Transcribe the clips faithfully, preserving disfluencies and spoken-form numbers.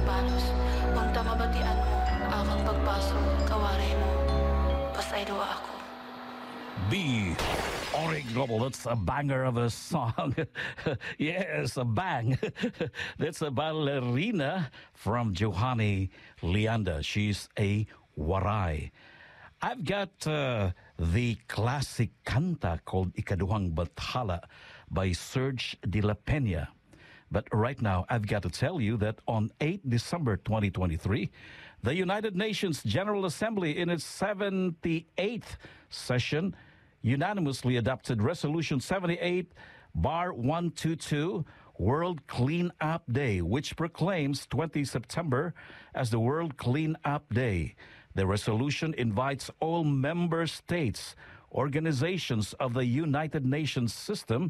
banos. Unta mabatian mo, akang pagpaso, kawaray mo. Pasay duwa ako. B. Ori Global, that's a banger of a song. Yes, a bang. That's a ballerina from Johanny Lianda. She's a waray. I've got uh, the classic kanta called Ikaduhang Bathala by Serge de la Peña. But right now, I've got to tell you that on the eighth of December twenty twenty-three, the United Nations General Assembly, in its seventy-eighth session, unanimously adopted Resolution seventy-eight bar one twenty-two, World Clean Up Day, which proclaims the twentieth of September as the World Clean Up Day. The resolution invites all member states, organizations of the United Nations system,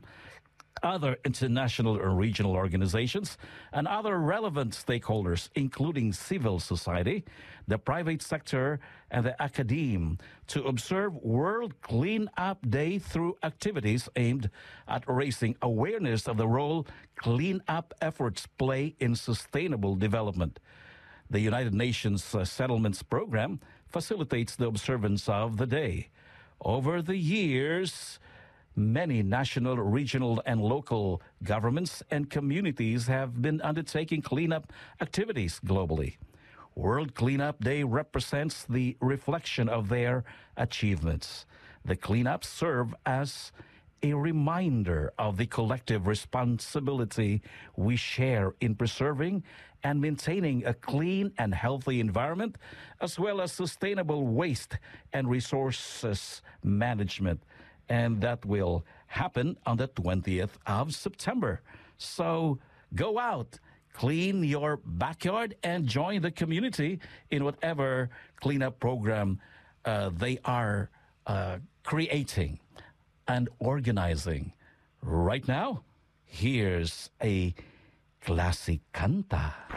other international or regional organizations, and other relevant stakeholders, including civil society, the private sector, and the academe, to observe World Clean Up Day through activities aimed at raising awareness of the role clean up efforts play in sustainable development. The United Nations uh, Settlements Program facilitates the observance of the day. Over the years, many national, regional, and local governments and communities have been undertaking cleanup activities globally. World Cleanup Day represents the reflection of their achievements. The cleanups serve as a reminder of the collective responsibility we share in preserving and maintaining a clean and healthy environment, as well as sustainable waste and resources management. And that will happen on the twentieth of September. So go out, clean your backyard, and join the community in whatever cleanup program uh, they are uh, creating and organizing. Right now, here's a classic kanta.